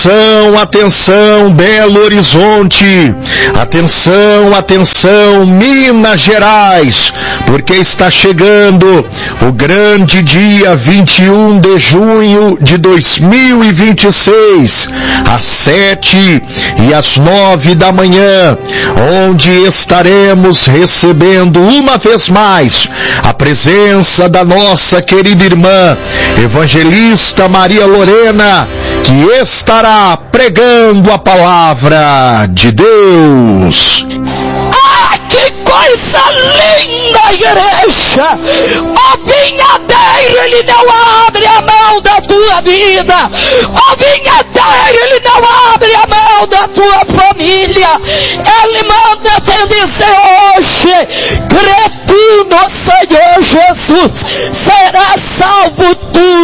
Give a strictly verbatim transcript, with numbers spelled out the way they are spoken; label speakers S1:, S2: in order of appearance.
S1: Atenção, atenção, Belo Horizonte. Atenção, atenção, Minas Gerais, porque está chegando o grande dia vinte e um de junho de dois mil e vinte e seis, às sete e às nove da manhã, onde estaremos recebendo uma vez mais a presença da nossa querida irmã, evangelista Maria Lorena, que estará pregando a palavra de Deus.
S2: Ah, que coisa linda, igreja! O vinhadeiro, ele não abre a mão da tua vida. O vinhadeiro, ele não abre a mão da tua família. Ele manda te dizer hoje: crê tu no Senhor Jesus, será salvo tu